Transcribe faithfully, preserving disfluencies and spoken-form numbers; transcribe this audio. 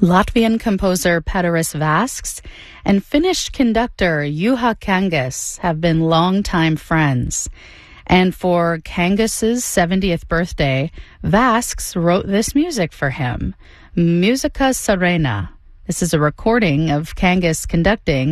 Latvian composer Pēteris Vasks and Finnish conductor Juha Kangas have been longtime friends. And for Kangas's seventieth birthday, Vasks wrote this music for him, Musica Serena. This is a recording of Kangas conducting